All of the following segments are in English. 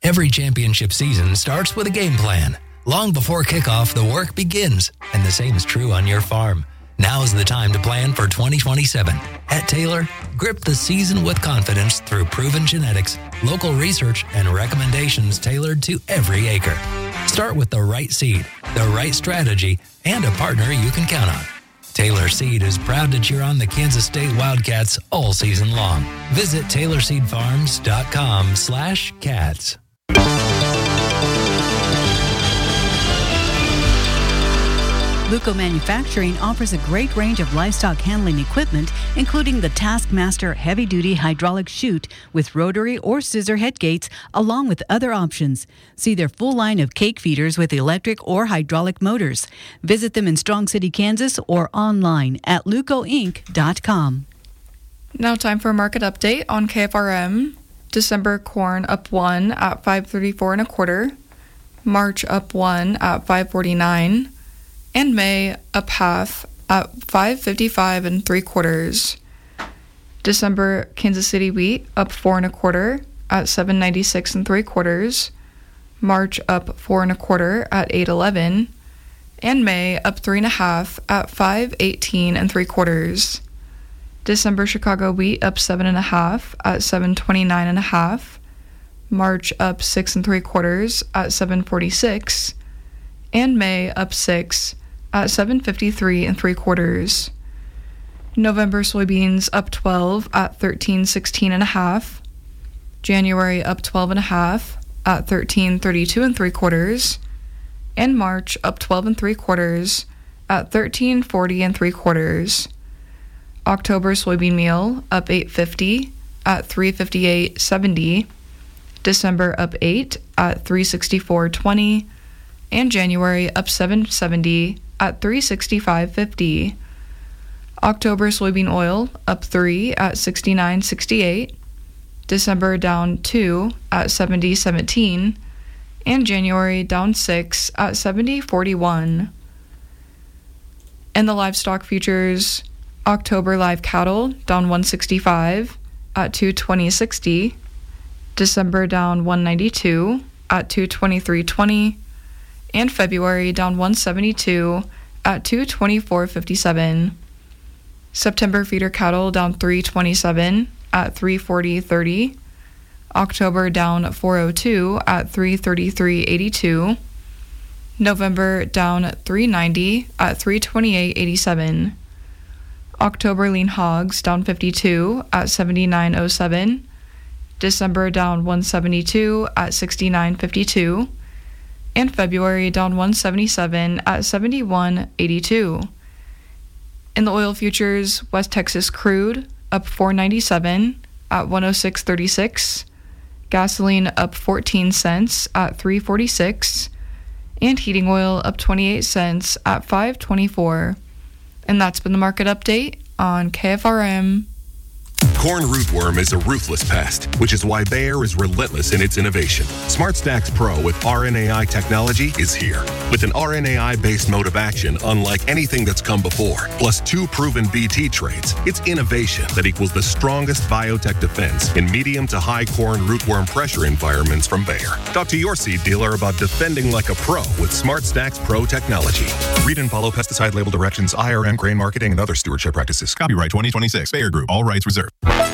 Every championship season starts with a game plan. Long before kickoff, the work begins, and the same is true on your farm. Now is the time to plan for 2027. At Taylor, grip the season with confidence through proven genetics, local research, and recommendations tailored to every acre. Start with the right seed, the right strategy, and a partner you can count on. Taylor Seed is proud to cheer on the Kansas State Wildcats all season long. Visit TaylorSeedFarms.com/cats. Luco Manufacturing offers a great range of livestock handling equipment, including the Taskmaster heavy-duty hydraulic chute with rotary or scissor head gates, along with other options. See their full line of cake feeders with electric or hydraulic motors. Visit them in Strong City, Kansas, or online at lucoinc.com. Now time for a market update on KFRM. December corn up 1 at $5.34 1/4. March up 1 at $5.49. And May up half at $5.55 3/4. December Kansas City wheat up 4 1/4 at $7.96 3/4. March up 4 1/4 at $8.11. And May up 3 1/2 at $5.18 3/4. December Chicago wheat up 7 1/2 at $7.29 1/2. March up 6 3/4 at $7.46. And May up 6 at $7.53 3/4. November soybeans up 12 at $13.16 1/2. January up 12 1/2 at $13.32 3/4. And March up 12 3/4 at $13.40 3/4. October soybean meal up 8.50 at $3.58.70. December up 8 at $3.64.20. And January up 7.70 at $3.65.50. October soybean oil up 3 at $69.68. December down 2 at $70.17. And January down 6 at $70.41. And the livestock futures, October live cattle down 165 at $220.60. December down 192 at $223.20. And February down 172 at $224.57. September feeder cattle down 327 at $340.30. October down 402 at $333.82. November down 390 at $328.87. October lean hogs down 52 at $79.07. December down 172 at $69.52. And February down 177 at $71.82. In the oil futures, West Texas crude up $4.97 at $106.36. Gasoline up 14 cents at $3.46. And heating oil up 28 cents at $5.24. And that's been the market update on KFRM. Corn rootworm is a ruthless pest, which is why Bayer is relentless in its innovation. SmartStax Pro with RNAi technology is here. With an RNAi-based mode of action unlike anything that's come before, plus 2 proven BT traits, it's innovation that equals the strongest biotech defense in medium to high corn rootworm pressure environments from Bayer. Talk to your seed dealer about defending like a pro with SmartStax Pro technology. Read and follow pesticide label directions, IRM, grain marketing, and other stewardship practices. Copyright 2026, Bayer Group. All rights reserved.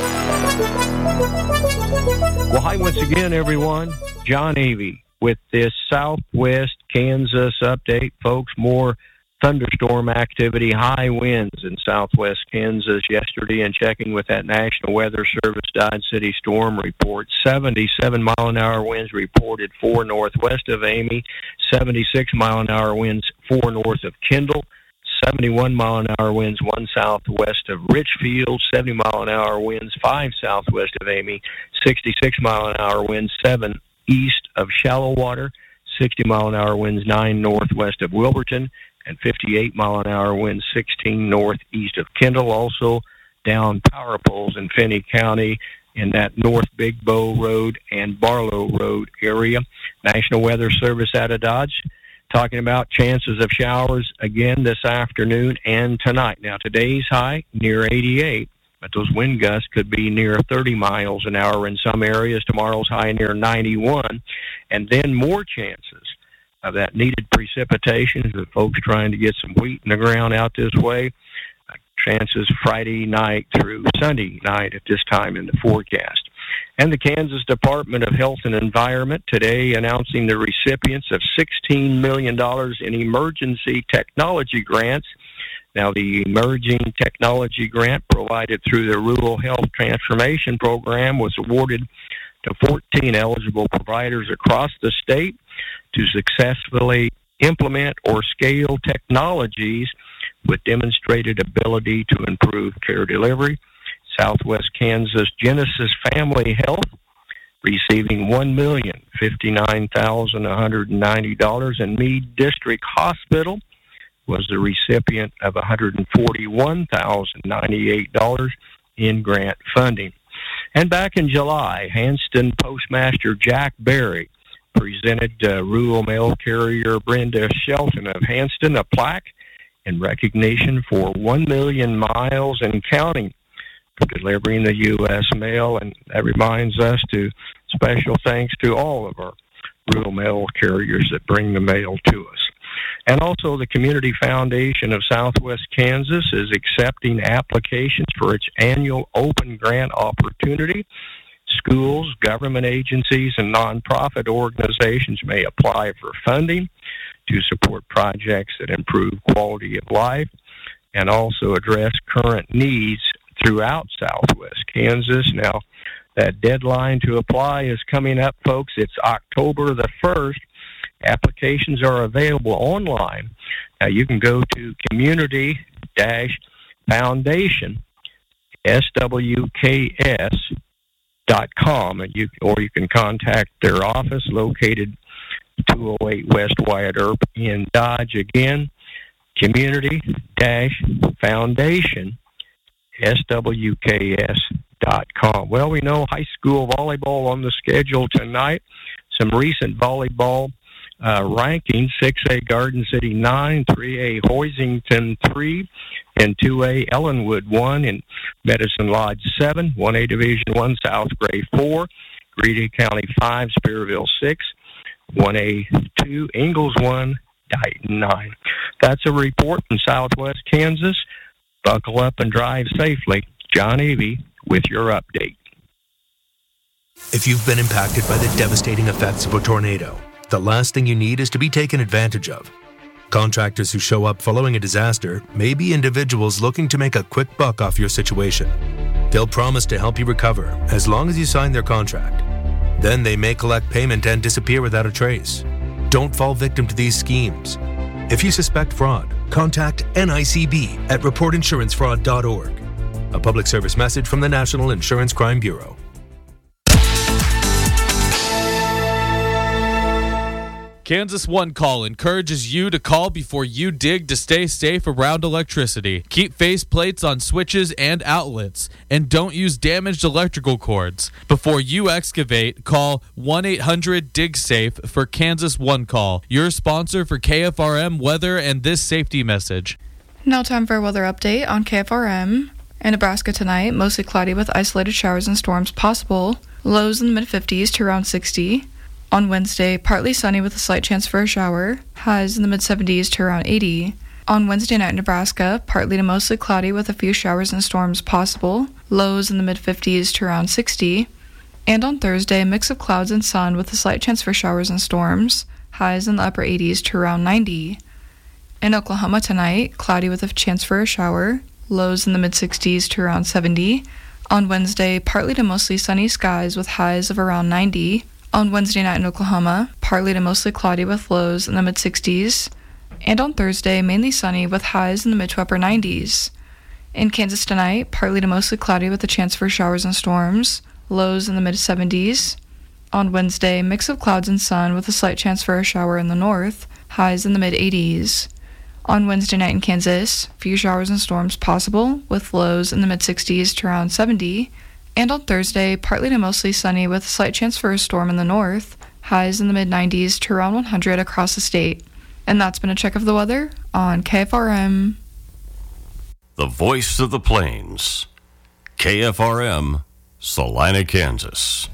Well, hi once again, everyone. John Avey with this Southwest Kansas update. Folks, more thunderstorm activity, high winds in Southwest Kansas yesterday, and checking with that National Weather Service Dodge City storm report. 77-mile-an-hour winds reported 4 northwest of Amy, 76-mile-an-hour winds 4 north of Kendall, 71-mile-an-hour winds 1 southwest of Richfield, 70-mile-an-hour winds 5 southwest of Amy, 66-mile-an-hour winds 7 east of Shallow-Water, 60-mile-an-hour winds 9 northwest of Wilburton, and 58-mile-an-hour winds 16 northeast of Kendall. Also down power poles in Finney County in that North Big Bow Road and Barlow Road area. National Weather Service out of Dodge talking about chances of showers again this afternoon and tonight. Now, today's high near 88. but those wind gusts could be near 30 miles an hour in some areas. Tomorrow's high near 91, and then more chances of that needed precipitation. The folks trying to get some wheat in the ground out this way. Chances Friday night through Sunday night at this time in the forecast. And the Kansas Department of Health and Environment today announcing the recipients of $16 million in emergency technology grants. Now, the Emerging Technology Grant provided through the Rural Health Transformation Program was awarded to 14 eligible providers across the state to successfully implement or scale technologies with demonstrated ability to improve care delivery. Southwest Kansas Genesis Family Health receiving $1,059,190, and Meade District Hospital was the recipient of $141,098 in grant funding. And back in July, Hanston Postmaster Jack Berry presented rural mail carrier Brenda Shelton of Hanston a plaque in recognition for 1 million miles and counting for delivering the U.S. mail, and that reminds us to special thanks to all of our rural mail carriers that bring the mail to us. And also the Community Foundation of Southwest Kansas is accepting applications for its annual open grant opportunity. Schools, government agencies, and nonprofit organizations may apply for funding to support projects that improve quality of life and also address current needs throughout Southwest Kansas. Now, that deadline to apply is coming up, folks. It's October the 1st. Applications are available online. Now, you can go to community-foundation, SWKS.com, and you can contact their office located 208 West Wyatt Earp in Dodge. Again, community-foundation, SWKS.com. Well, we know high school volleyball on the schedule tonight. Some recent volleyball rankings: 6A Garden City 9, 3A Hoisington 3, and 2A Ellenwood 1, and Medicine Lodge 7, 1A Division 1 South Gray 4, Greeley County 5, Spearville 6, 1A 2, Ingalls 1, Dighton 9. That's a report from Southwest Kansas. Buckle up and drive safely. John Avey with your update. If you've been impacted by the devastating effects of a tornado, the last thing you need is to be taken advantage of. Contractors who show up following a disaster may be individuals looking to make a quick buck off your situation. They'll promise to help you recover as long as you sign their contract. Then they may collect payment and disappear without a trace. Don't fall victim to these schemes. If you suspect fraud, contact NICB at reportinsurancefraud.org. A public service message from the National Insurance Crime Bureau. Kansas One Call encourages you to call before you dig to stay safe around electricity. Keep faceplates on switches and outlets, and don't use damaged electrical cords. Before you excavate, call 1-800-DIG-SAFE for Kansas One Call, your sponsor for KFRM weather and this safety message. Now time for a weather update on KFRM. In Nebraska tonight, mostly cloudy with isolated showers and storms possible. Lows in the mid-50s to around 60. On Wednesday, partly sunny with a slight chance for a shower. Highs in the mid-70s to around 80. On Wednesday night in Nebraska, partly to mostly cloudy with a few showers and storms possible. Lows in the mid-50s to around 60. And on Thursday, a mix of clouds and sun with a slight chance for showers and storms. Highs in the upper 80s to around 90. In Oklahoma tonight, cloudy with a chance for a shower. Lows in the mid-60s to around 70. On Wednesday, partly to mostly sunny skies with highs of around 90. On Wednesday night in Oklahoma, partly to mostly cloudy with lows in the mid-60s. And on Thursday, mainly sunny with highs in the mid to upper 90s. In Kansas tonight, partly to mostly cloudy with a chance for showers and storms. Lows in the mid-70s. On Wednesday, mix of clouds and sun with a slight chance for a shower in the north. Highs in the mid-80s. On Wednesday night in Kansas, few showers and storms possible with lows in the mid-60s to around 70. And on Thursday, partly to mostly sunny with a slight chance for a storm in the north, highs in the mid-90s to around 100 across the state. And that's been a check of the weather on KFRM. The voice of the plains, KFRM, Salina, Kansas.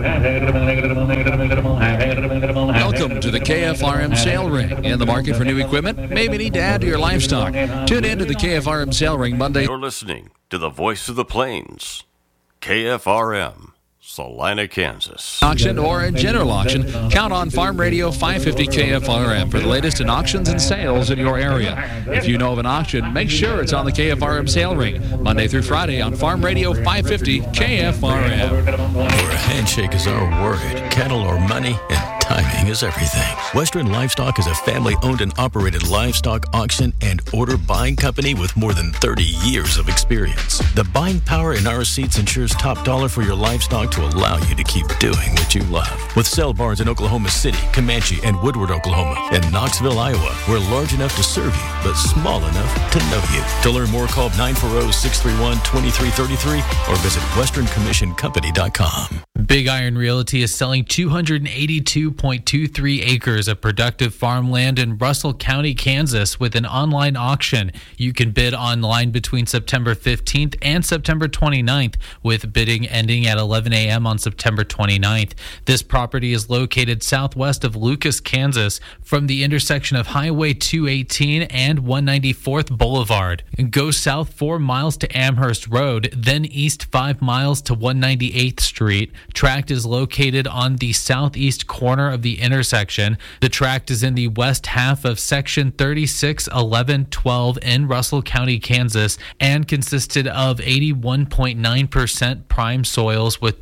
Welcome to the KFRM Sale Ring. In the market for new equipment? Maybe need to add to your livestock. Tune in to the KFRM Sale Ring Monday. You're listening to the Voice of the Plains, KFRM, Salina, Kansas. Auction or a general auction, count on Farm Radio 550 KFRM for the latest in auctions and sales in your area. If you know of an auction, make sure it's on the KFRM Sale Ring, Monday through Friday on Farm Radio 550 KFRM. Where a handshake is our word, cattle or money, and timing is everything. Western Livestock is a family-owned and operated livestock auction and order buying company with more than 30 years of experience. The buying power in our seats ensures top dollar for your livestock to allow you to keep doing what you love. With sale barns in Oklahoma City, Comanche, and Woodward, Oklahoma, and Knoxville, Iowa, we're large enough to serve you, but small enough to know you. To learn more, call 940-631-2333 or visit westerncommissioncompany.com. Big Iron Realty is selling 282.23 acres of productive farmland in Russell County, Kansas, with an online auction. You can bid online between September 15th and September 29th, with bidding ending at 11 a.m. on September 29th. This property is located southwest of Lucas, Kansas, from the intersection of Highway 218 and 194th Boulevard. Go south 4 miles to Amherst Road, then east 5 miles to 198th Street. Tract is located on the southeast corner of the intersection. The tract is in the west half of Section 361112 in Russell County, Kansas, and consisted of 81.9% prime soils with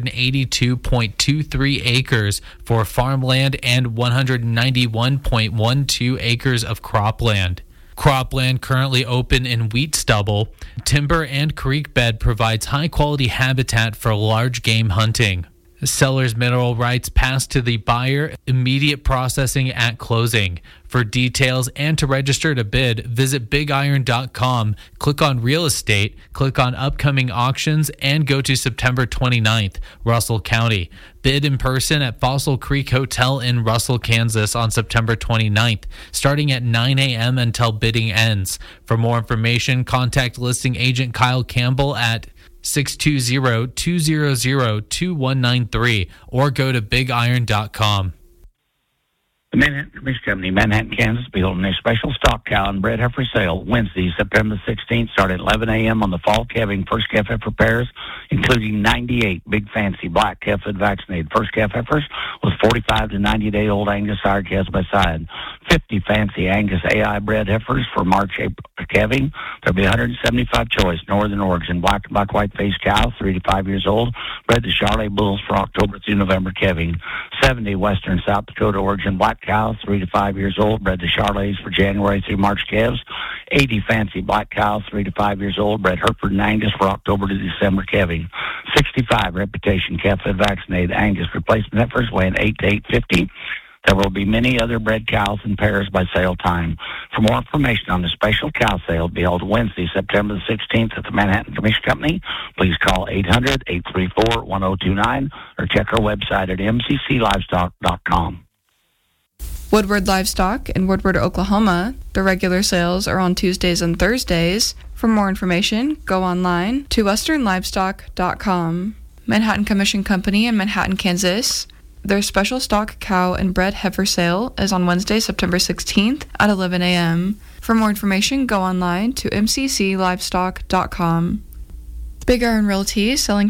282.23 acres for farmland and 191.12 acres of cropland. Cropland currently open in wheat stubble. Timber and creek bed provides high-quality habitat for large game hunting. Seller's mineral rights pass to the buyer, immediate processing at closing. For details and to register to bid, visit bigiron.com, click on Real Estate, click on Upcoming Auctions, and go to September 29th, Russell County. Bid in person at Fossil Creek Hotel in Russell, Kansas on September 29th, starting at 9 a.m. until bidding ends. For more information, contact listing agent Kyle Campbell at 620-200-2193 or go to bigiron.com. The Manhattan Commission Company, Manhattan, Kansas, will be holding a special stock cow and bred heifer sale Wednesday, September 16th, starting at 11 a.m. on the fall calving first calf heifer pairs, including 98 big fancy black calf-fed vaccinated first calf heifers with 45 to 90-day-old Angus sire calves by side, 50 fancy Angus AI bred heifers for March-April calving. There'll be 175 choice Northern Oregon black and black white-faced cows, 3 to 5 years old, bred to Charolais bulls for October through November calving, 70 Western South Dakota Oregon black cows, 3 to 5 years old, bred to Charolais for January through March calves, 80 fancy black cows, 3 to 5 years old, bred Hereford and Angus for October to December calving, 65 reputation calf-fed vaccinated Angus replacement heifers weighing 8 to 850. There will be many other bred cows and pairs by sale time. For more information on the special cow sale to be held Wednesday, September the 16th at the Manhattan Commission Company, please call 800-834-1029 or check our website at mcclivestock.com. Woodward Livestock in Woodward, Oklahoma. The regular sales are on Tuesdays and Thursdays. For more information, go online to westernlivestock.com. Manhattan Commission Company in Manhattan, Kansas. Their special stock cow and bred heifer sale is on Wednesday, September 16th at 11 a.m. For more information, go online to mcclivestock.com. Big Iron Realty is selling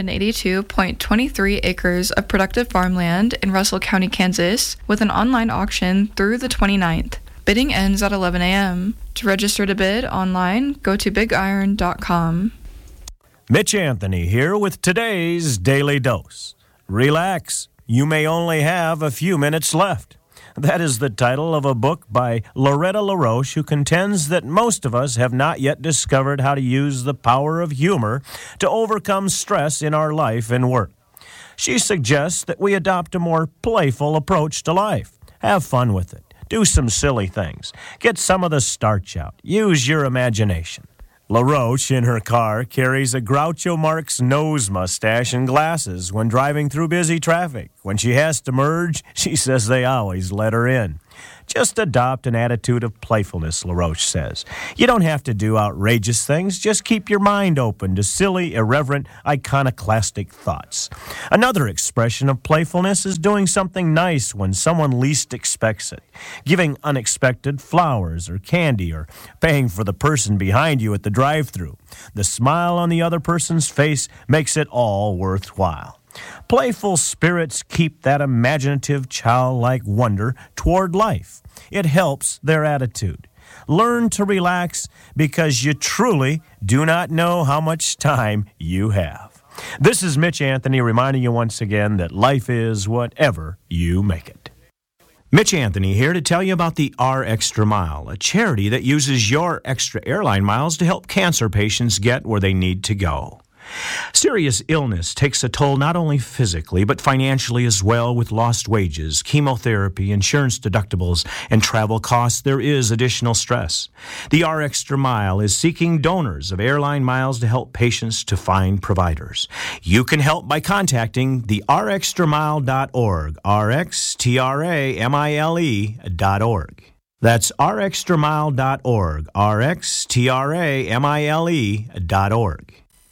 282.23 acres of productive farmland in Russell County, Kansas, with an online auction through the 29th. Bidding ends at 11 a.m. To register to bid online, go to bigiron.com. Mitch Anthony here with today's Daily Dose. Relax. You may only have a few minutes left. That is the title of a book by Loretta LaRoche, who contends that most of us have not yet discovered how to use the power of humor to overcome stress in our life and work. She suggests that we adopt a more playful approach to life. Have fun with it. Do some silly things. Get some of the starch out. Use your imagination. LaRoche, in her car, carries a Groucho Marx nose mustache and glasses when driving through busy traffic. When she has to merge, she says they always let her in. Just adopt an attitude of playfulness, LaRoche says. You don't have to do outrageous things. Just keep your mind open to silly, irreverent, iconoclastic thoughts. Another expression of playfulness is doing something nice when someone least expects it. Giving unexpected flowers or candy, or paying for the person behind you at the drive-thru. The smile on the other person's face makes it all worthwhile. Playful spirits keep that imaginative, childlike wonder toward life. It helps their attitude. Learn to relax because you truly do not know how much time you have. This is Mitch Anthony reminding you once again that life is whatever you make it. Mitch Anthony here to tell you about the R Extra Mile, a charity that uses your extra airline miles to help cancer patients get where they need to go. Serious illness takes a toll not only physically, but financially as well, with lost wages, chemotherapy, insurance deductibles, and travel costs. There is additional stress. The R Extra Mile is seeking donors of airline miles to help patients to find providers. You can help by contacting the rxtramile.org, rxtramile.org. That's rxtramile.org, rxtramile.org.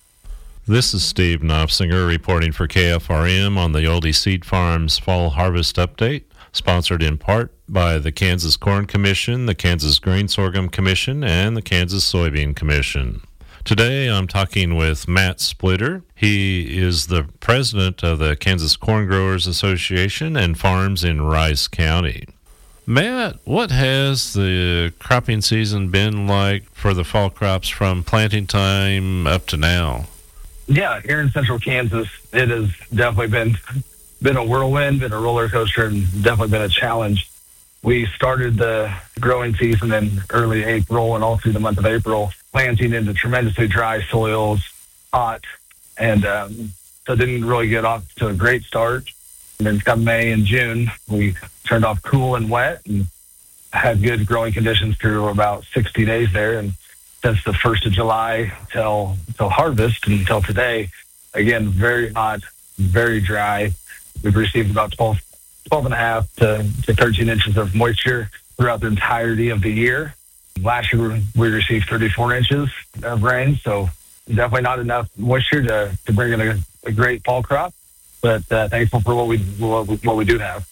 This is Steve Knopfsinger reporting for KFRM on the Oldie Seed Farms Fall Harvest Update, sponsored in part by the Kansas Corn Commission, the Kansas Grain Sorghum Commission, and the Kansas Soybean Commission. Today I'm talking with Matt Splitter. He is the president of the Kansas Corn Growers Association and farms in Rice County. Matt, what has the cropping season been like for the fall crops from planting time up to now? Yeah, here in central Kansas, it has definitely been a whirlwind, been a roller coaster, and definitely been a challenge. We started the growing season in early April and all through the month of April, planting into tremendously dry soils, hot, and so didn't really get off to a great start. And then come May and June, we turned off cool and wet and had good growing conditions through about 60 days there. And since the 1st of July till harvest and until today, again, very hot, very dry. We've received about 12 and a half to 13 inches of moisture throughout the entirety of the year. Last year, we received 34 inches of rain, so definitely not enough moisture to bring in a great fall crop, but thankful for what we do have.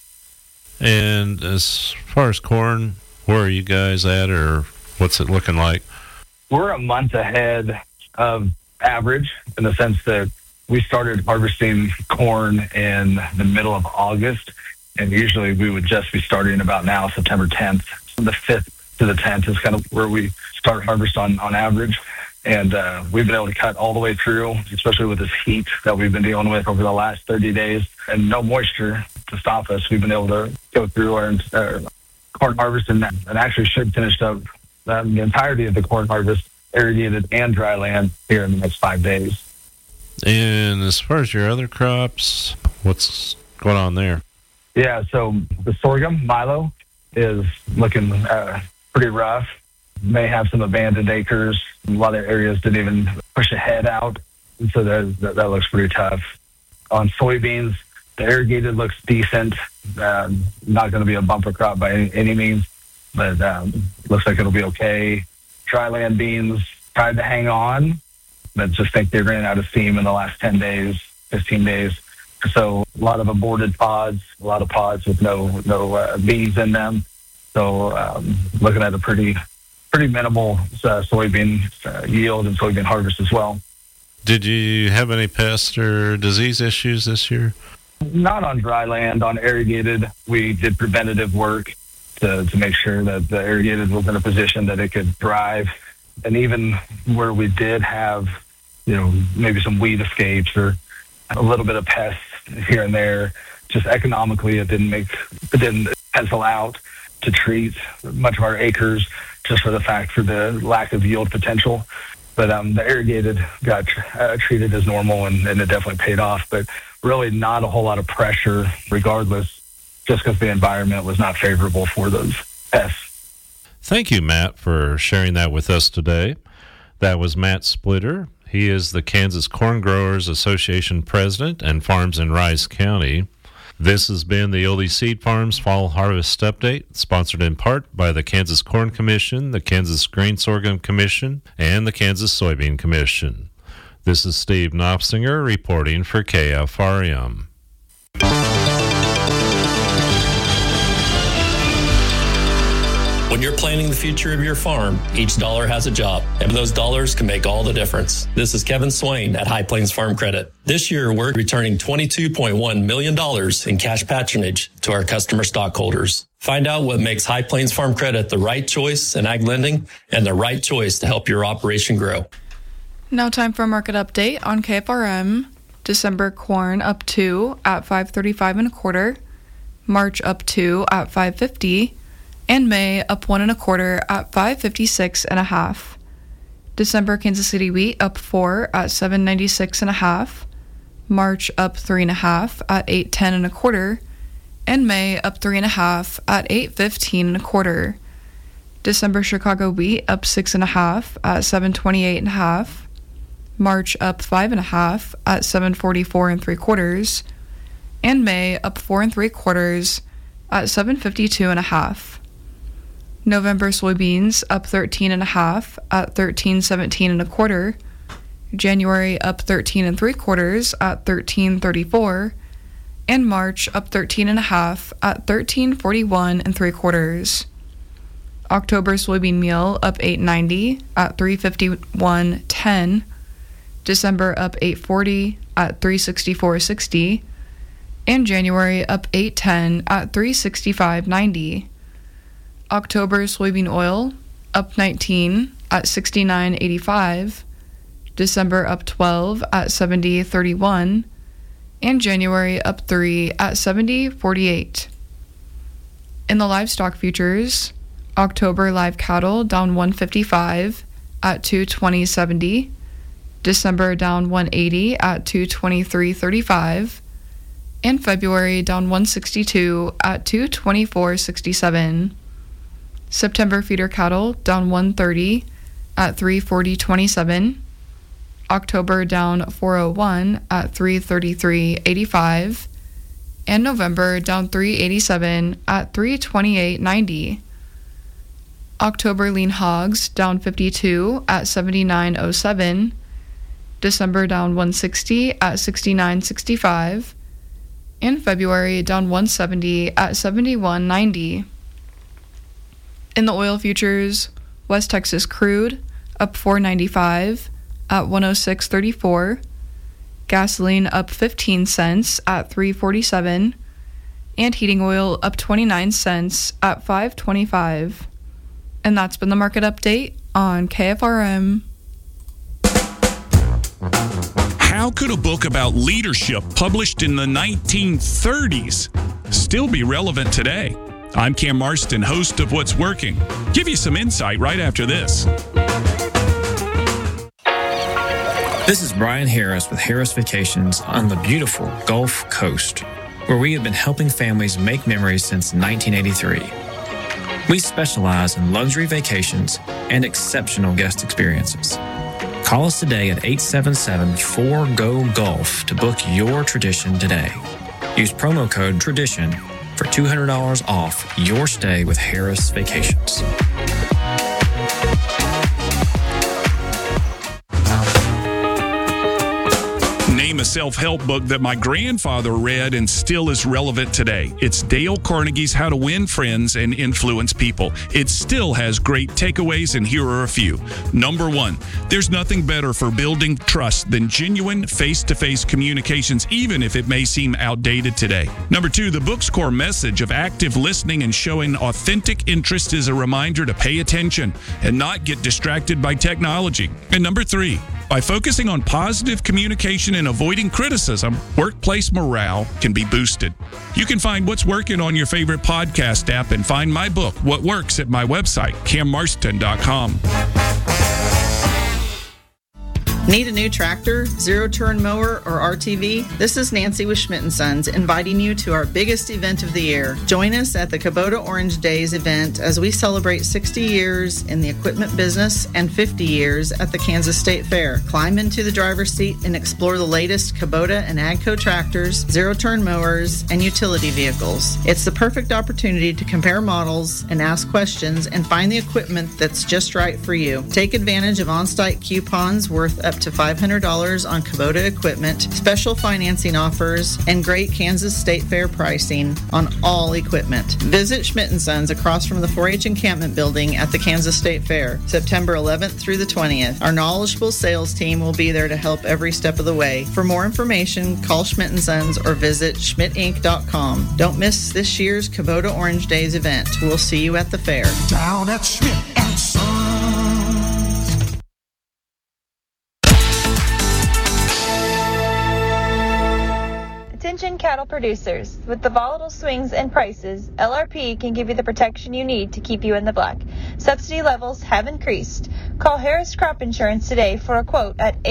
And as far as corn, where are you guys at, or what's it looking like? We're a month ahead of average in the sense that we started harvesting corn in the middle of August, and usually we would just be starting about now, September 10th. The 5th to the 10th is kind of where we start harvest on average, and we've been able to cut all the way through, especially with this heat that we've been dealing with over the last 30 days, and no moisture to stop us. We've been able to go through our corn harvest and actually should finish up the entirety of the corn harvest, irrigated and dry land, here in the next 5 days. And as far as your other crops, what's going on there? Yeah, so the sorghum, Milo, is looking pretty rough. May have some abandoned acres. A lot of areas didn't even push ahead out, and so that looks pretty tough. On soybeans, the irrigated looks decent. Not going to be a bumper crop by any means, but looks like it'll be okay. Dryland beans tried to hang on, but just think they ran out of steam in the last 10 days, 15 days. So a lot of aborted pods, a lot of pods with no beans in them. So looking at a pretty minimal soybean yield and soybean harvest as well. Did you have any pest or disease issues this year? Not on dry land. On irrigated, we did preventative work to make sure that the irrigated was in a position that it could thrive. And even where we did have, maybe some weed escapes or a little bit of pests here and there, just economically it didn't pencil out to treat much of our acres just for the lack of yield potential. But the irrigated got treated as normal, and it definitely paid off. But really not a whole lot of pressure regardless, just because the environment was not favorable for those pests. Thank you, Matt, for sharing that with us today. That was Matt Splitter. He is the Kansas Corn Growers Association president and farms in Rice County. This has been the Oldie Seed Farms Fall Harvest Update, sponsored in part by the Kansas Corn Commission, the Kansas Grain Sorghum Commission, and the Kansas Soybean Commission. This is Steve Knopfsinger reporting for KFRM. When you're planning the future of your farm, each dollar has a job, and those dollars can make all the difference. This is Kevin Swain at High Plains Farm Credit. This year, we're returning $22.1 million in cash patronage to our customer stockholders. Find out what makes High Plains Farm Credit the right choice in ag lending and the right choice to help your operation grow. Now time for a market update on KFRM. December corn up 2 at $5.35 1/4. March up 2 at $5.50. And May up 1 1/4 at $5.56 1/2. December Kansas City wheat up 4 at $7.96 1/2. March up 3 1/2 at $8.10 1/4. And May up 3 1/2 at $8.15 1/4. December Chicago wheat up 6 1/2 at $7.28 1/2. March up 5 1/2 at $7.44 3/4. And May up 4 3/4 at $7.52 1/2. November soybeans up 13 1/2 at $13.17 1/4. January up 13 3/4 at $13.34. And March up 13 1/2 at $13.41 3/4. October soybean meal up 8.90 at $3.51.10. December up 8.40 at $3.64.60. And January up 8.10 at $3.65.90. October soybean oil up 19 at $69.85. December up 12 at $70.31. And January up 3 at $70.48. In the livestock futures, October live cattle down 155 at $220.70. December down 180 at $223.35. And February down 162 at $224.67. September feeder cattle down 130 at $340.27. October down 401 at $333.85. And November down 387 at $328.90. October lean hogs down 52 at $79.07. December down 160 at $69.65. And February down 170 at $71.90. In the oil futures, West Texas crude up $4.95 at $106.34. Gasoline up 15 cents at $3.47. And heating oil up 29 cents at $5.25. And that's been the market update on KFRM. How could a book about leadership published in the 1930s still be relevant today? I'm Cam Marston, host of What's Working. Give you some insight right after this. This is Brian Harris with Harris Vacations on the beautiful Gulf Coast, where we have been helping families make memories since 1983. We specialize in luxury vacations and exceptional guest experiences. Call us today at 877-4GO-GULF to book your tradition today. Use promo code TRADITION for $200 off your stay with Harris Vacations. Name a self-help book that my grandfather read and still is relevant today. It's Dale Carnegie's How to Win Friends and Influence People. It still has great takeaways, and here are a few. Number 1, there's nothing better for building trust than genuine face-to-face communications, even if it may seem outdated today. Number 2, the book's core message of active listening and showing authentic interest is a reminder to pay attention and not get distracted by technology. And number 3, by focusing on positive communication and avoiding criticism, workplace morale can be boosted. You can find What's Working on your favorite podcast app and find my book, What Works, at my website, cammarston.com. Need a new tractor, zero-turn mower, or RTV? This is Nancy with Schmidt & Sons inviting you to our biggest event of the year. Join us at the Kubota Orange Days event as we celebrate 60 years in the equipment business and 50 years at the Kansas State Fair. Climb into the driver's seat and explore the latest Kubota and AGCO tractors, zero-turn mowers, and utility vehicles. It's the perfect opportunity to compare models and ask questions and find the equipment that's just right for you. Take advantage of on-site coupons worth up to $500 on Kubota equipment, special financing offers, and great Kansas State Fair pricing on all equipment. Visit Schmidt & Sons across from the 4-H encampment building at the Kansas State Fair, September 11th through the 20th. Our knowledgeable sales team will be there to help every step of the way. For more information, call Schmidt & Sons or visit schmidtinc.com. Don't miss this year's Kubota Orange Days event. We'll see you at the fair. Down at Schmidt & Sons. Attention cattle producers. With the volatile swings in prices, LRP can give you the protection you need to keep you in the black. Subsidy levels have increased. Call Harris Crop Insurance today for a quote at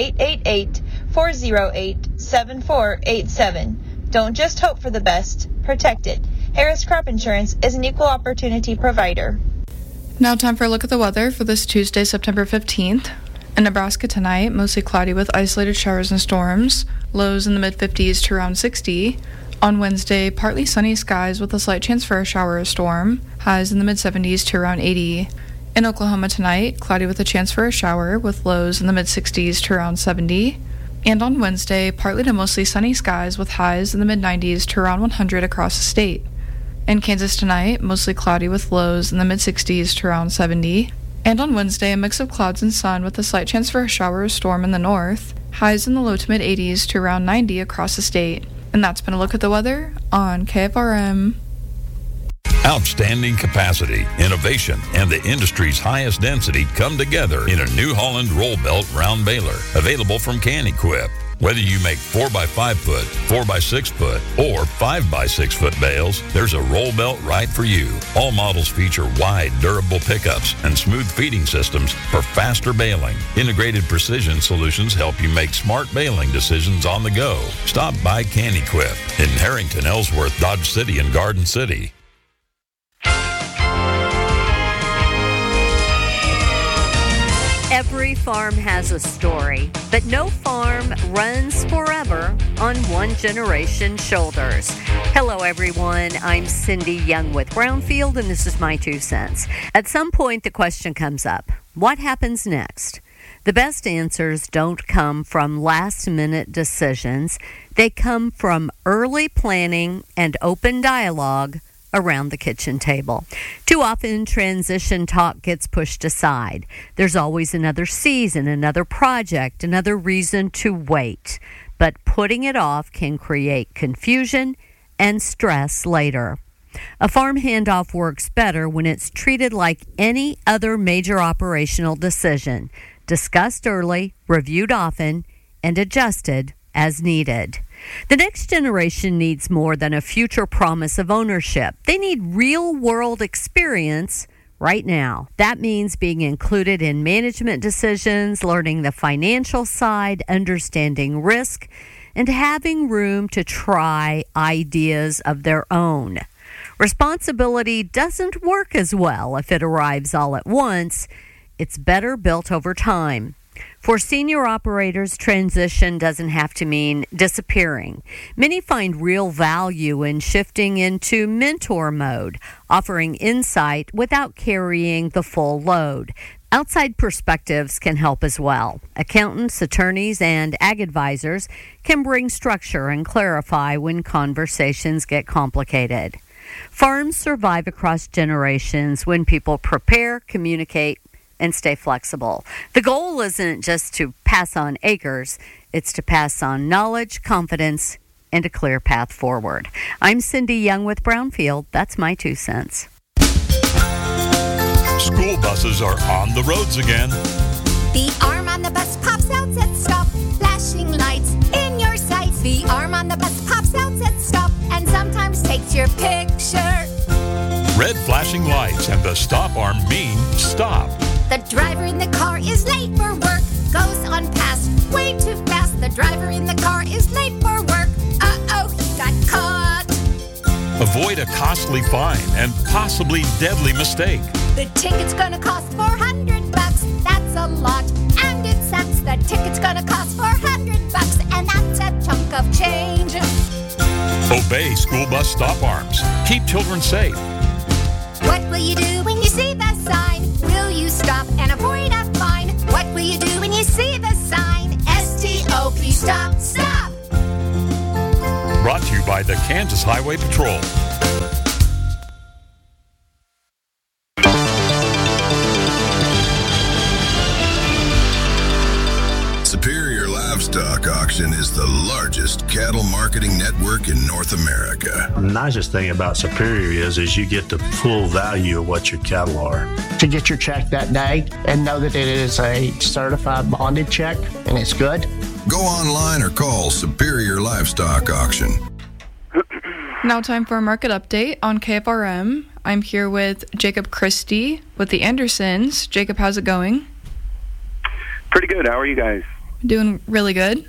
888-408-7487. Don't just hope for the best, protect it. Harris Crop Insurance is an equal opportunity provider. Now time for a look at the weather for this Tuesday, September 15th. In Nebraska tonight, mostly cloudy with isolated showers and storms. Lows in the mid-50s to around 60. On Wednesday, partly sunny skies with a slight chance for a shower or storm. Highs in the mid-70s to around 80. In Oklahoma tonight, cloudy with a chance for a shower with lows in the mid-60s to around 70. And on Wednesday, partly to mostly sunny skies with highs in the mid-90s to around 100 across the state. In Kansas tonight, mostly cloudy with lows in the mid-60s to around 70. And on Wednesday, a mix of clouds and sun with a slight chance for a shower or storm in the north. Highs in the low to mid-80s to around 90 across the state. And that's been a look at the weather on KFRM. Outstanding capacity, innovation, and the industry's highest density come together in a New Holland roll belt round baler, available from Can-Equip. Whether you make 4x5 foot, 4x6 foot, or 5x6 foot bales, there's a roll belt right for you. All models feature wide, durable pickups and smooth feeding systems for faster baling. Integrated precision solutions help you make smart baling decisions on the go. Stop by Can-Equip in Harrington, Ellsworth, Dodge City, and Garden City. Every farm has a story, but no farm runs forever on one generation's shoulders. Hello, everyone. I'm Cindy Young with Brownfield, and this is my 2 cents. At some point, the question comes up, what happens next? The best answers don't come from last-minute decisions. They come from early planning and open dialogue around the kitchen table. Too often, transition talk gets pushed aside. There's always another season, another project, another reason to wait. But putting it off can create confusion and stress later. A farm handoff works better when it's treated like any other major operational decision, discussed early, reviewed often, and adjusted as needed. The next generation needs more than a future promise of ownership. They need real-world experience right now. That means being included in management decisions, learning the financial side, understanding risk, and having room to try ideas of their own. Responsibility doesn't work as well if it arrives all at once. It's better built over time. For senior operators, transition doesn't have to mean disappearing. Many find real value in shifting into mentor mode, offering insight without carrying the full load. Outside perspectives can help as well. Accountants, attorneys, and ag advisors can bring structure and clarify when conversations get complicated. Farms survive across generations when people prepare, communicate, and stay flexible. The goal isn't just to pass on acres, it's to pass on knowledge, confidence, and a clear path forward. I'm Cindy Young with Brownfield. That's my 2 cents. School buses are on the roads again. The arm on the bus pops out at stop, flashing lights in your sights. The arm on the bus pops out at stop and sometimes takes your picture. Red flashing lights and the stop arm mean stop. The driver in the car is late for work. goes on past way too fast. The driver in the car is late for work. Uh-oh, he got caught. Avoid a costly fine and possibly deadly mistake. The ticket's gonna cost $400. That's a lot, and it sucks. The ticket's gonna cost $400, and that's a chunk of change. Obey school bus stop arms. Keep children safe. What will you do when you see the sign? Will you stop and avoid a fine? What will you do when you see the sign? S-T-O-P, stop, stop! Brought to you by the Kansas Highway Patrol. Superior Livestock Auction is the largest cattle marketing network in North America. The nicest thing about Superior is you get the full value of what your cattle are. To get your check that day and know that it is a certified bonded check and it's good. Go online or call Superior Livestock Auction. Now time for a market update on KFRM. I'm here with Jacob Christie with the Andersons. Jacob, how's it going? Pretty good. How are you guys? Doing really good.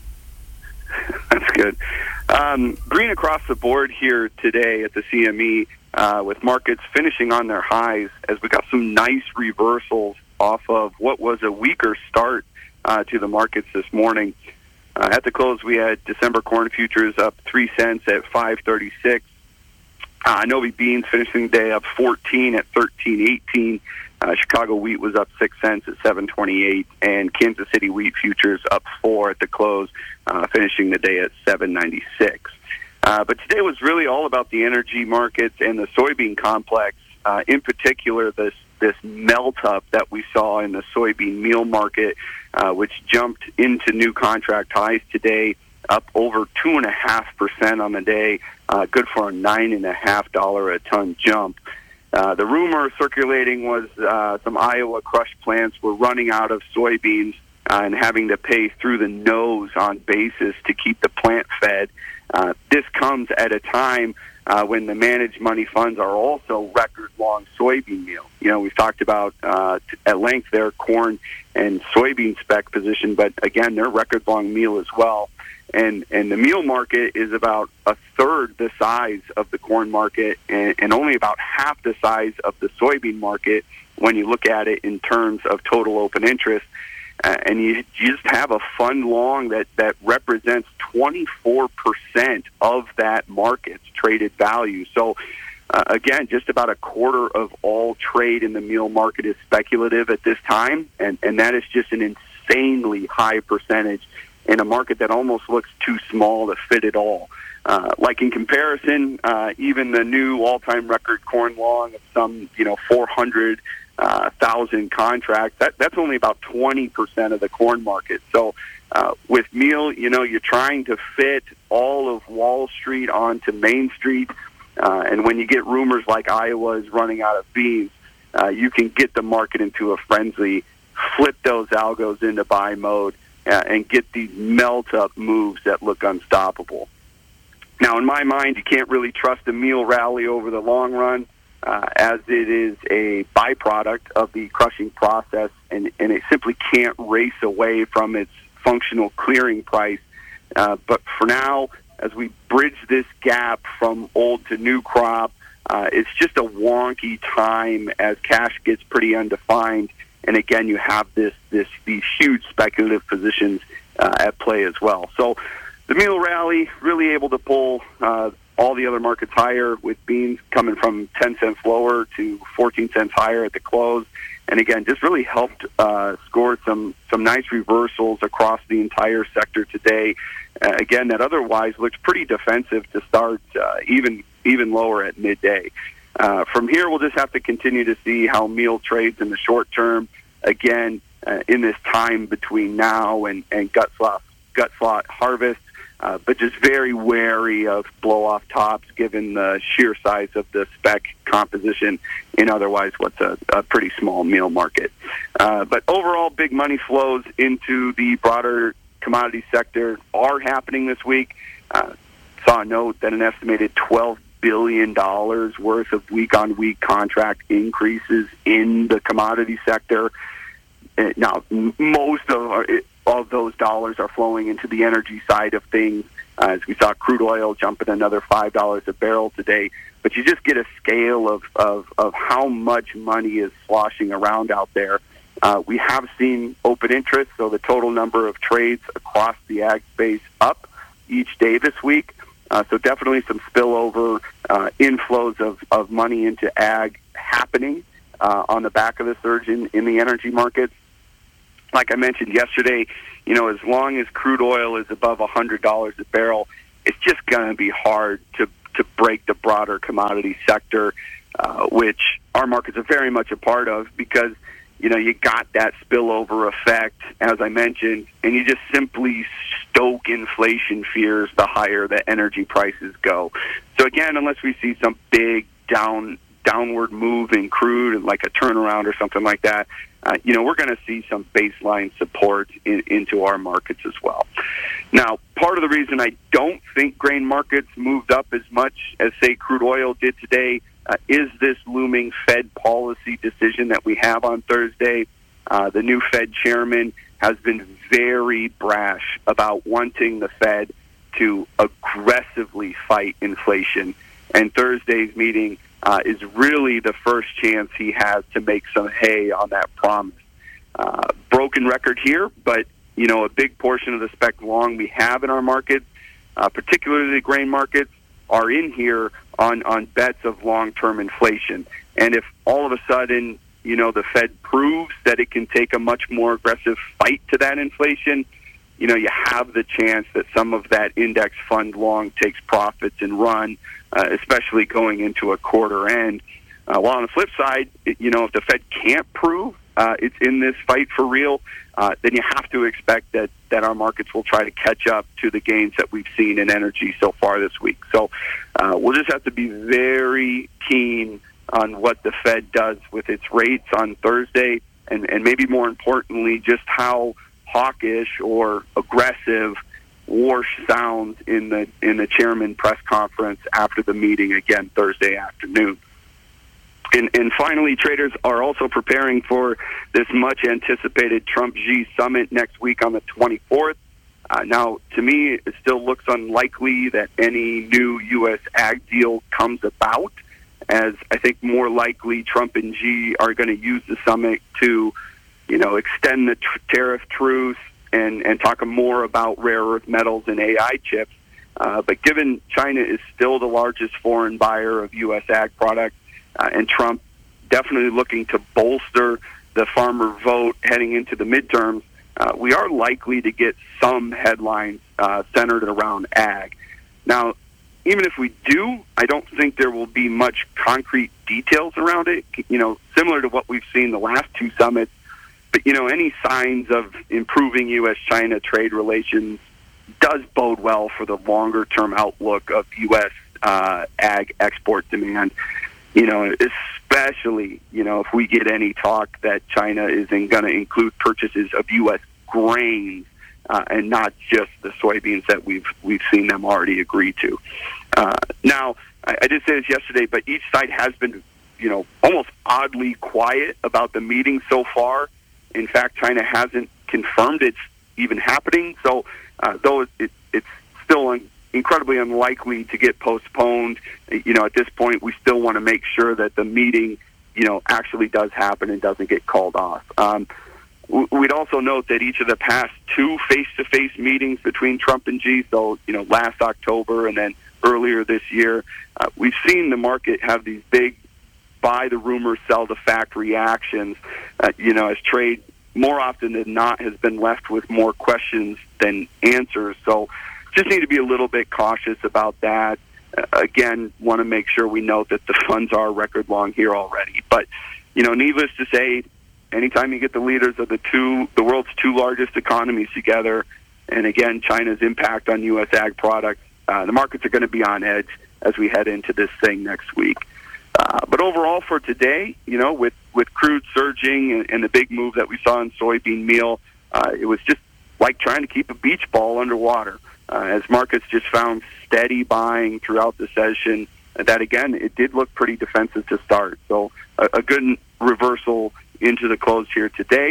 That's good. Green across the board here today at the CME with markets finishing on their highs as we got some nice reversals off of what was a weaker start to the markets this morning. At the close, we had December corn futures up 3 cents at 5.36. Novi beans finishing the day up 14 at 13.18. Chicago wheat was up 6 cents at 7.28, and Kansas City wheat futures up 4 at the close, finishing the day at 7.96. But today was really all about the energy markets and the soybean complex. In particular, this melt up that we saw in the soybean meal market, which jumped into new contract highs today, up over 2.5% on the day, good for a $9.50 a ton jump. The rumor circulating was some Iowa crush plants were running out of soybeans and having to pay through the nose on basis to keep the plant fed. This comes at a time when the managed money funds are also record-long soybean meal. You know, we've talked about at length their corn and soybean spec position, but again, they're record-long meal as well. And the meal market is about a third the size of the corn market and only about half the size of the soybean market when you look at it in terms of total open interest. And you just have a fund long that represents 24% of that market's traded value. So, again, just about a quarter of all trade in the meal market is speculative at this time, and that is just an insanely high percentage in a market that almost looks too small to fit it all. Like in comparison, even the new all-time record corn long of some 400,000 contracts, that's only about 20% of the corn market. So with meal, you're trying to fit all of Wall Street onto Main Street, and when you get rumors like Iowa is running out of beans, you can get the market into a frenzy, flip those algos into buy mode, and get these melt-up moves that look unstoppable. Now, in my mind, you can't really trust a meal rally over the long run, as it is a byproduct of the crushing process, and it simply can't race away from its functional clearing price. But for now, as we bridge this gap from old to new crop, it's just a wonky time as cash gets pretty undefined. And again, you have these huge speculative positions at play as well. So the meal rally really able to pull all the other markets higher, with beans coming from 10 cents lower to 14 cents higher at the close. And again, just really helped score some nice reversals across the entire sector today. Again, that otherwise looked pretty defensive to start, even lower at midday. From here, we'll just have to continue to see how meal trades in the short term, again, in this time between now and gut slot harvest, but just very wary of blow-off tops given the sheer size of the spec composition in otherwise what's a pretty small meal market. But overall, big money flows into the broader commodity sector are happening this week. Saw a note that an estimated $12 billion worth of week-on-week contract increases in the commodity sector. Now, most of those dollars are flowing into the energy side of things, as we saw crude oil jumping another $5 a barrel today. But you just get a scale of how much money is sloshing around out there. We have seen open interest, so the total number of trades across the ag space up each day this week. So definitely some spillover inflows of money into ag happening on the back of the surge in the energy markets. Like I mentioned yesterday, as long as crude oil is above $100 a barrel, it's just going to be hard to break the broader commodity sector, which our markets are very much a part of, because you got that spillover effect, as I mentioned, and you just simply stoke inflation fears the higher the energy prices go. So again, unless we see some big downward move in crude and like a turnaround or something like that, we're going to see some baseline support into our markets as well. Now, part of the reason I don't think grain markets moved up as much as, say, crude oil did today is this looming Fed policy decision that we have on Thursday. The new Fed chairman has been very brash about wanting the Fed to aggressively fight inflation. And Thursday's meeting is really the first chance he has to make some hay on that promise. Broken record here, but, a big portion of the spec long we have in our markets, particularly the grain markets, are in here on bets of long-term inflation. And if all of a sudden, the Fed proves that it can take a much more aggressive fight to that inflation, you have the chance that some of that index fund long takes profits and run, especially going into a quarter end. While on the flip side, if the Fed can't prove it's in this fight for real, then you have to expect that our markets will try to catch up to the gains that we've seen in energy so far this week. So we'll just have to be very keen on what the Fed does with its rates on Thursday, and maybe more importantly, just how hawkish or aggressive Warsh sounds in the chairman press conference after the meeting again Thursday afternoon. And finally, traders are also preparing for this much-anticipated Trump-Xi summit next week on the 24th. Now, to me, it still looks unlikely that any new U.S. ag deal comes about, as I think more likely Trump and Xi are going to use the summit to, extend the tariff truce and talk more about rare earth metals and AI chips. But given China is still the largest foreign buyer of U.S. ag products, and Trump definitely looking to bolster the farmer vote heading into the midterms, we are likely to get some headlines centered around ag. Now, even if we do, I don't think there will be much concrete details around it, similar to what we've seen the last two summits. But, any signs of improving U.S.-China trade relations does bode well for the longer-term outlook of U.S. Ag export demand. Especially, if we get any talk that China isn't going to include purchases of U.S. grains and not just the soybeans that we've seen them already agree to. Now, I did say this yesterday, but each side has been, almost oddly quiet about the meeting so far. In fact, China hasn't confirmed it's even happening. So, though it's still incredibly unlikely to get postponed, at this point, we still want to make sure that the meeting, actually does happen and doesn't get called off. We'd also note that each of the past two face-to-face meetings between Trump and Xi, so, last October and then earlier this year, we've seen the market have these big buy the rumor, sell the fact reactions, as trade more often than not has been left with more questions than answers. So just need to be a little bit cautious about that. Again, want to make sure we note that the funds are record long here already. But, needless to say, anytime you get the leaders of the world's two largest economies together, and again, China's impact on U.S. ag products, the markets are going to be on edge as we head into this thing next week. But overall for today, with crude surging and the big move that we saw in soybean meal, it was just like trying to keep a beach ball underwater. As markets just found steady buying throughout the session, that again, it did look pretty defensive to start. So a good reversal into the close here today.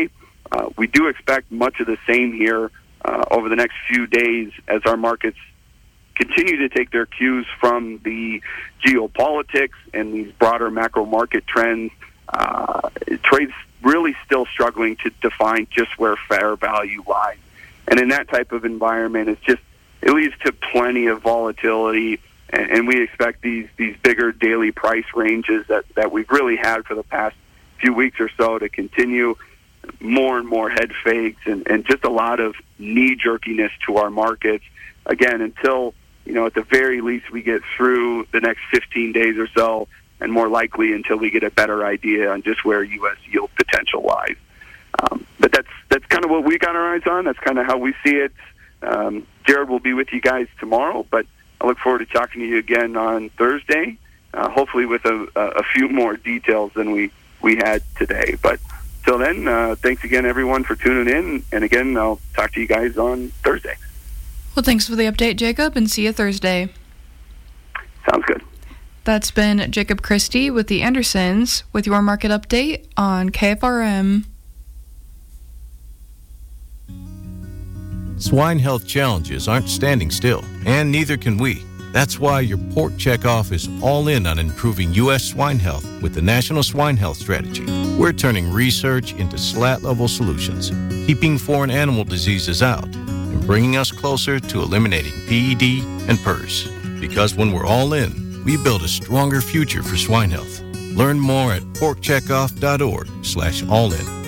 We do expect much of the same here over the next few days as our markets continue to take their cues from the geopolitics and these broader macro market trends. Trade's really still struggling to define just where fair value lies. And in that type of environment, it leads to plenty of volatility, and we expect these bigger daily price ranges that we've really had for the past few weeks or so to continue. More and more head fakes and just a lot of knee-jerkiness to our markets, again, until, at the very least we get through the next 15 days or so, and more likely until we get a better idea on just where U.S. yield potential lies. But that's kind of what we got our eyes on. That's kind of how we see it. Jared will be with you guys tomorrow, but I look forward to talking to you again on Thursday, hopefully with a few more details than we had today. But till then, thanks again, everyone, for tuning in. And again, I'll talk to you guys on Thursday. Well, thanks for the update, Jacob, and see you Thursday. Sounds good. That's been Jacob Christie with the Andersons with your market update on KFRM. Swine health challenges aren't standing still, and neither can we. That's why your Pork Checkoff is all in on improving U.S. swine health with the National Swine Health Strategy. We're turning research into SLAT-level solutions, keeping foreign animal diseases out, and bringing us closer to eliminating PED and PRRS. Because when we're all in, we build a stronger future for swine health. Learn more at porkcheckoff.org/allin.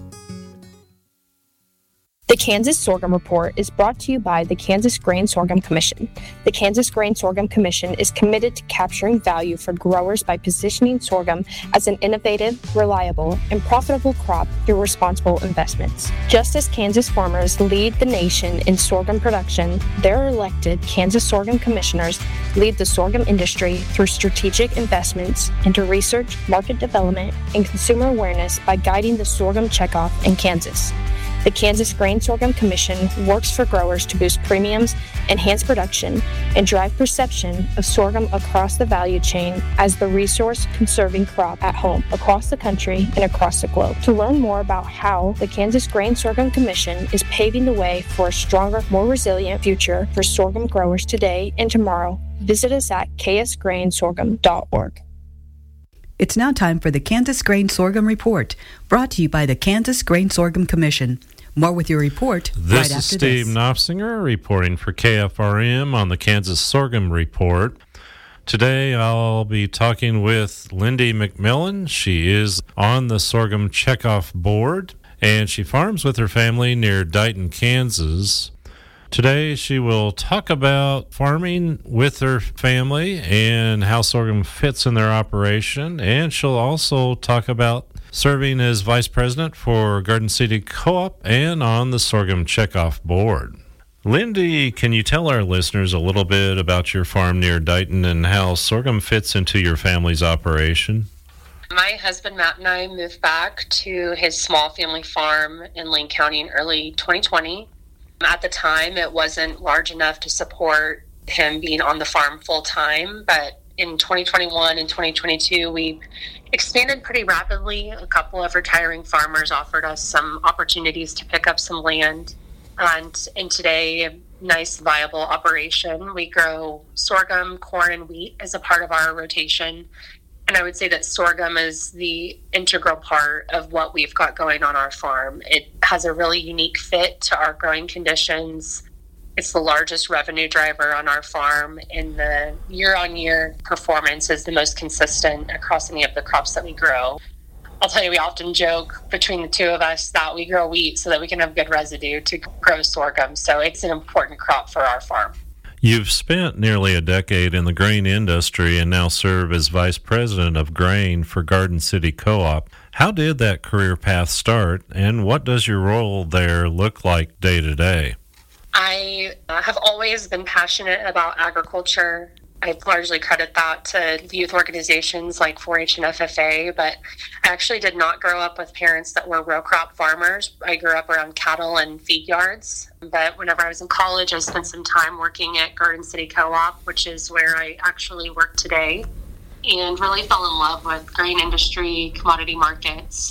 The Kansas Sorghum Report is brought to you by the Kansas Grain Sorghum Commission. The Kansas Grain Sorghum Commission is committed to capturing value for growers by positioning sorghum as an innovative, reliable, and profitable crop through responsible investments. Just as Kansas farmers lead the nation in sorghum production, their elected Kansas Sorghum Commissioners lead the sorghum industry through strategic investments into research, market development, and consumer awareness by guiding the sorghum checkoff in Kansas. The Kansas Grain Sorghum Commission works for growers to boost premiums, enhance production, and drive perception of sorghum across the value chain as the resource-conserving crop at home, across the country, and across the globe. To learn more about how the Kansas Grain Sorghum Commission is paving the way for a stronger, more resilient future for sorghum growers today and tomorrow, visit us at ksgrainsorghum.org. It's now time for the Kansas Grain Sorghum Report, brought to you by the Kansas Grain Sorghum Commission. More with your report right after this. This is Steve Knopfsinger reporting for KFRM on the Kansas Sorghum Report. Today I'll be talking with Lindy McMillan. She is on the Sorghum Checkoff Board, and she farms with her family near Dighton, Kansas. Today she will talk about farming with her family and how sorghum fits in their operation, and she'll also talk about serving as vice president for Garden City Co-op and on the Sorghum Checkoff Board. Lindy, can you tell our listeners a little bit about your farm near Dighton and how sorghum fits into your family's operation? My husband, Matt, and I moved back to his small family farm in Lane County in early 2020. At the time, it wasn't large enough to support him being on the farm full-time, but in 2021 and 2022, we expanded pretty rapidly. A couple of retiring farmers offered us some opportunities to pick up some land, and in today, a nice, viable operation. We grow sorghum, corn, and wheat as a part of our rotation. And I would say that sorghum is the integral part of what we've got going on our farm. It has a really unique fit to our growing conditions. It's the largest revenue driver on our farm, and the year-on-year performance is the most consistent across any of the crops that we grow. I'll tell you, we often joke between the two of us that we grow wheat so that we can have good residue to grow sorghum. So it's an important crop for our farm. You've spent nearly a decade in the grain industry and now serve as vice president of grain for Garden City Co-op. How did that career path start, and what does your role there look like day to day? I have always been passionate about agriculture. I largely credit that to youth organizations like 4-H and FFA, but I actually did not grow up with parents that were row crop farmers. I grew up around cattle and feed yards, but whenever I was in college, I spent some time working at Garden City Co-op, which is where I actually work today, and really fell in love with grain industry, commodity markets.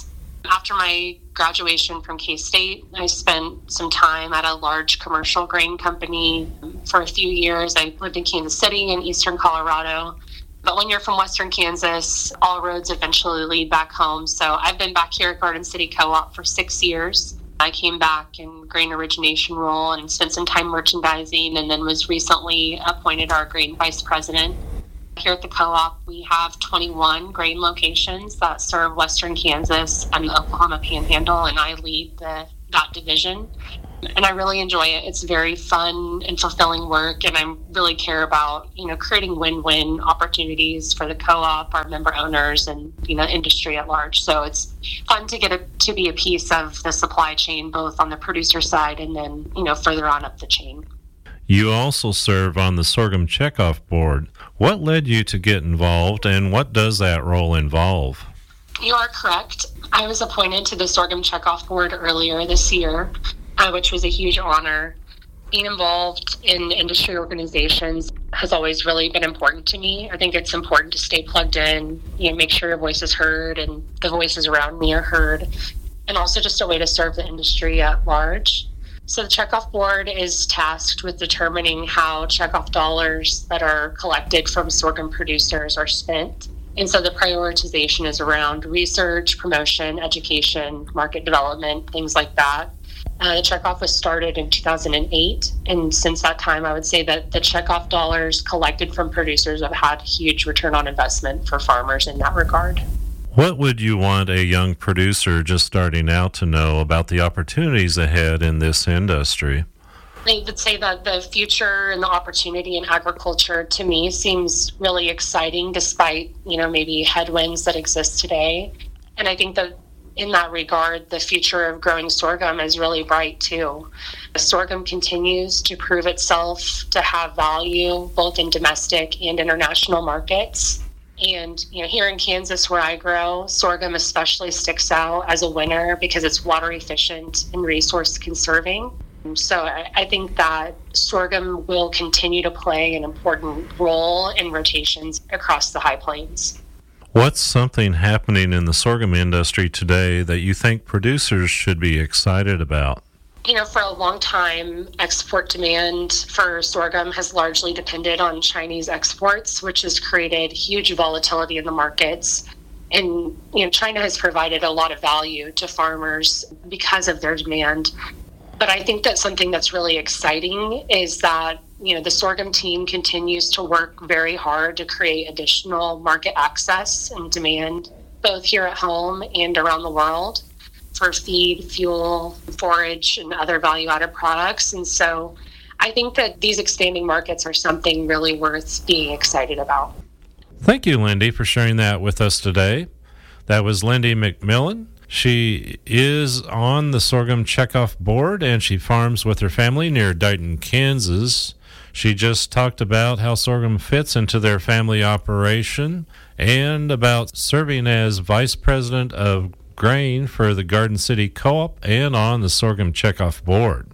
After my graduation from K-State, I spent some time at a large commercial grain company for a few years. I lived in Kansas City and eastern Colorado. But when you're from western Kansas, all roads eventually lead back home. So I've been back here at Garden City Co-op for 6 years. I came back in grain origination role and spent some time merchandising, and then was recently appointed our grain vice president. Here at the co-op, we have 21 grain locations that serve western Kansas and the Oklahoma Panhandle, and I lead that division. And I really enjoy it. It's very fun and fulfilling work, and I really care about, creating win-win opportunities for the co-op, our member owners, and, industry at large. So it's fun to get to be a piece of the supply chain, both on the producer side and then, further on up the chain. You also serve on the Sorghum Checkoff Board. What led you to get involved, and what does that role involve? You are correct. I was appointed to the Sorghum Checkoff Board earlier this year, which was a huge honor. Being involved in industry organizations has always really been important to me. I think it's important to stay plugged in, make sure your voice is heard and the voices around me are heard, and also just a way to serve the industry at large. So the Checkoff Board is tasked with determining how checkoff dollars that are collected from sorghum producers are spent. And so the prioritization is around research, promotion, education, market development, things like that. The checkoff was started in 2008, and since that time, I would say that the checkoff dollars collected from producers have had huge return on investment for farmers in that regard. What would you want a young producer just starting out to know about the opportunities ahead in this industry? I would say that the future and the opportunity in agriculture, to me, seems really exciting despite, maybe headwinds that exist today. And I think that in that regard, the future of growing sorghum is really bright too. Sorghum continues to prove itself to have value both in domestic and international markets. And, here in Kansas where I grow, sorghum especially sticks out as a winner because it's water efficient and resource conserving. So I think that sorghum will continue to play an important role in rotations across the High Plains. What's something happening in the sorghum industry today that you think producers should be excited about? For a long time, export demand for sorghum has largely depended on Chinese exports, which has created huge volatility in the markets. And, China has provided a lot of value to farmers because of their demand. But I think that something that's really exciting is that, the sorghum team continues to work very hard to create additional market access and demand, both here at home and around the world, for feed, fuel, forage, and other value-added products. And so I think that these expanding markets are something really worth being excited about. Thank you, Lindy, for sharing that with us today. That was Lindy McMillan. She is on the Sorghum Checkoff Board, and she farms with her family near Dighton, Kansas. She just talked about how sorghum fits into their family operation and about serving as Vice President of Grain for the Garden City Co-op and on the Sorghum Checkoff Board.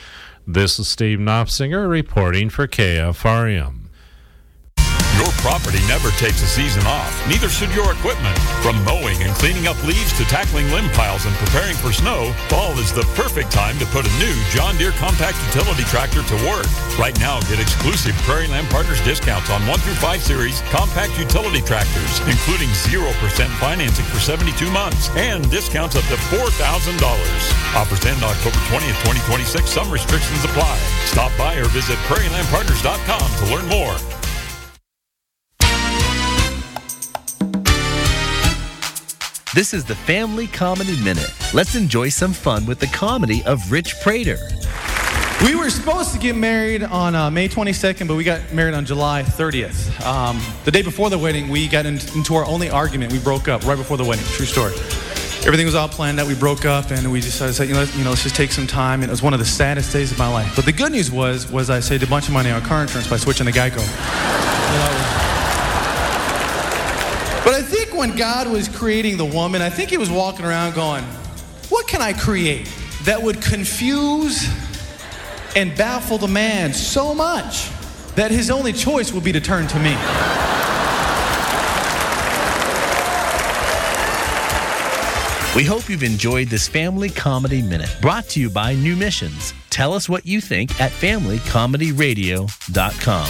This is Steve Knopfsinger reporting for KFRM. Your property never takes a season off, neither should your equipment. From mowing and cleaning up leaves to tackling limb piles and preparing for snow, fall is the perfect time to put a new John Deere compact utility tractor to work. Right now, get exclusive Prairie Land Partners discounts on 1 through 5 series compact utility tractors, including 0% financing for 72 months and discounts up to $4,000. Offers end October 20th, 2026. Some restrictions apply. Stop by or visit prairielandpartners.com to learn more. This is the Family Comedy Minute. Let's enjoy some fun with the comedy of Rich Prater. We were supposed to get married on May 22nd, but we got married on July 30th. The day before the wedding, we got into our only argument. We broke up right before the wedding. True story. Everything was all planned out. We broke up, and we decided, let's just take some time. And it was one of the saddest days of my life. But the good news was I saved a bunch of money on car insurance by switching to Geico. But I think when God was creating the woman, I think he was walking around going, what can I create that would confuse and baffle the man so much that his only choice would be to turn to me? We hope you've enjoyed this Family Comedy Minute, brought to you by New Missions. Tell us what you think at FamilyComedyRadio.com.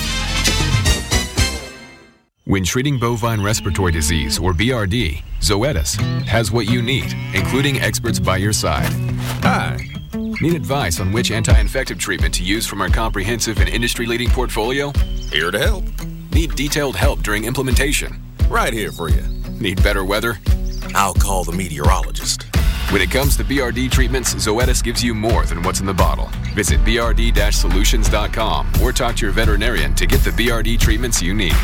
When treating bovine respiratory disease, or BRD, Zoetis has what you need, including experts by your side. Hi. Need advice on which anti-infective treatment to use from our comprehensive and industry-leading portfolio? Here to help. Need detailed help during implementation? Right here for you. Need better weather? I'll call the meteorologist. When it comes to BRD treatments, Zoetis gives you more than what's in the bottle. Visit brd-solutions.com or talk to your veterinarian to get the BRD treatments you need.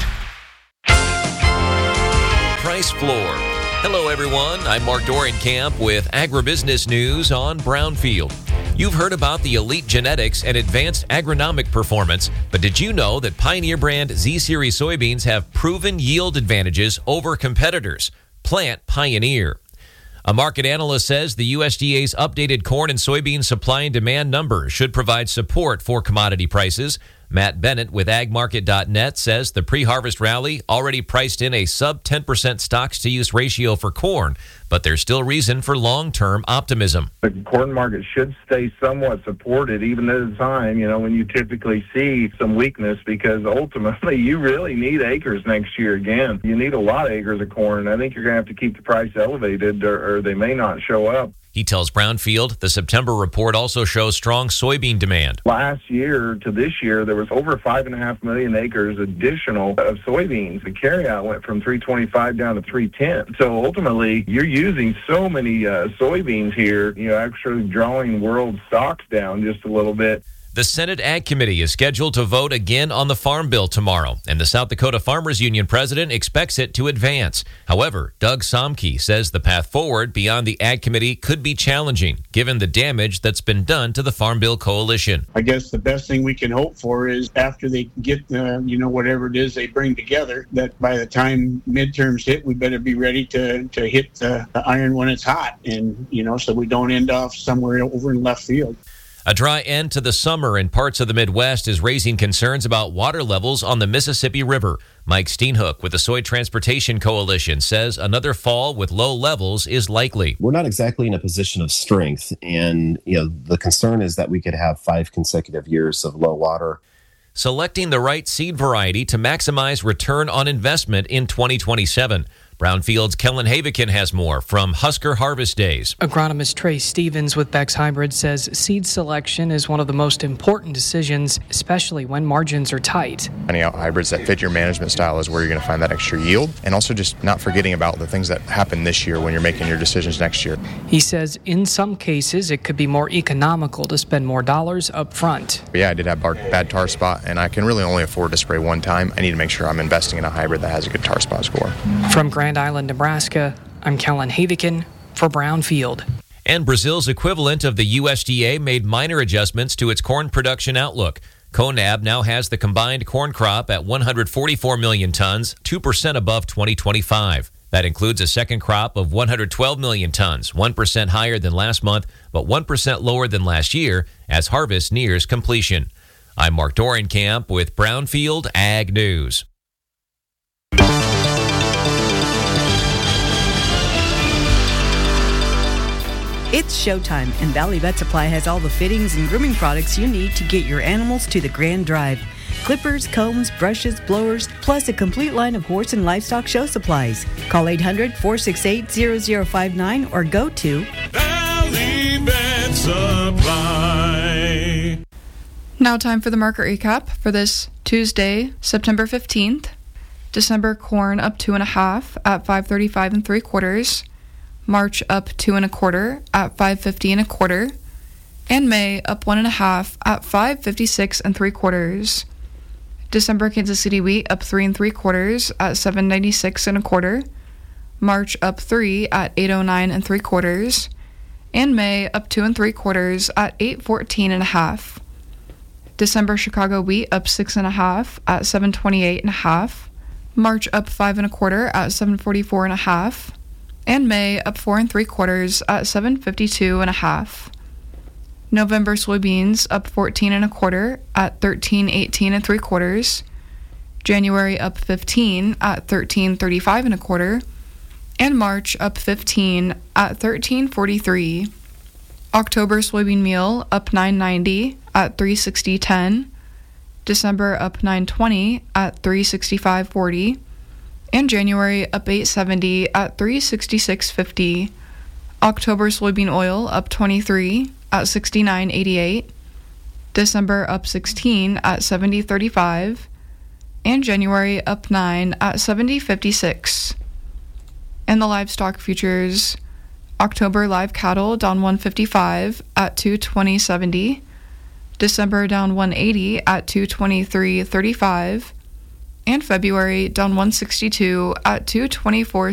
Price Floor. Hello, everyone. I'm Mark Dorenkamp with Agribusiness News on Brownfield. You've heard about the elite genetics and advanced agronomic performance, but did you know that Pioneer brand Z-Series soybeans have proven yield advantages over competitors? Plant Pioneer. A market analyst says the USDA's updated corn and soybean supply and demand numbers should provide support for commodity prices. Matt Bennett with agmarket.net says the pre-harvest rally already priced in a sub-10% stocks-to-use ratio for corn, but there's still reason for long-term optimism. The corn market should stay somewhat supported even at a time, when you typically see some weakness, because ultimately you really need acres next year again. You need a lot of acres of corn. I think you're going to have to keep the price elevated or they may not show up. He tells Brownfield the September report also shows strong soybean demand. Last year to this year, there was over 5.5 million acres additional of soybeans. The carryout went from 325 down to 310. So ultimately, you're using so many soybeans here, actually drawing world stocks down just a little bit. The Senate Ag Committee is scheduled to vote again on the Farm Bill tomorrow, and the South Dakota Farmers Union president expects it to advance. However, Doug Somke says the path forward beyond the Ag Committee could be challenging, given the damage that's been done to the Farm Bill coalition. I guess the best thing we can hope for is after they get, whatever it is they bring together, that by the time midterms hit, we better be ready to hit the iron when it's hot, and, so we don't end off somewhere over in left field. A dry end to the summer in parts of the Midwest is raising concerns about water levels on the Mississippi River. Mike Steenhoek with the Soy Transportation Coalition says another fall with low levels is likely. We're not exactly in a position of strength, and the concern is that we could have 5 consecutive years of low water. Selecting the right seed variety to maximize return on investment in 2027. Brownfield's Kellen Havikin has more from Husker Harvest Days. Agronomist Trey Stevens with Beck's Hybrid says seed selection is one of the most important decisions, especially when margins are tight. Finding out hybrids that fit your management style is where you're going to find that extra yield, and also just not forgetting about the things that happen this year when you're making your decisions next year. He says in some cases it could be more economical to spend more dollars up front. Yeah, I did have bad tar spot, and I can really only afford to spray one time. I need to make sure I'm investing in a hybrid that has a good tar spot score. From Grand Island, Nebraska, I'm Kellen Havikin for Brownfield. And Brazil's equivalent of the USDA made minor adjustments to its corn production outlook. CONAB now has the combined corn crop at 144 million tons, 2% above 2025. That includes a second crop of 112 million tons, 1% higher than last month, but 1% lower than last year as harvest nears completion. I'm Mark Dorenkamp with Brownfield Ag News. It's showtime, and Valley Vet Supply has all the fittings and grooming products you need to get your animals to the grand drive. Clippers, combs, brushes, blowers, plus a complete line of horse and livestock show supplies. Call 800-468-0059 or go to Valley Vet Supply. Now time for the market recap for this Tuesday, September 15th. December corn up 2.5 at 5.35 3/4. March up 2 1/4 at 5.50 1/4. And May up 1.5 at 5.56 3/4. December Kansas City wheat up 3 3/4 at 7.96 1/4. March up 3 at 8.09 3/4. And May up 2 3/4 at 8.14 1/2. December Chicago wheat up 6 1/2 at 7.28 1/2. March up 5 1/4 at 7.44 1/2. And May up 4 3/4 at 7.52 1/2. November soybeans up 14 1/4 at 13.18 3/4. January up 15 at 13.35 1/4. And March up 15 at $13.43. October soybean meal up $9.90 at $3.60.10. December up $9.20 at $3.65.40. And January up $8.70 at $3.66.50. October soybean oil up 23 at $69.88. December up 16 at $70.35. And January up 9 at $70.56. And the livestock futures, October live cattle down 155 at $220.70. December down 180 at $223.35. And February down 162 at $224.60.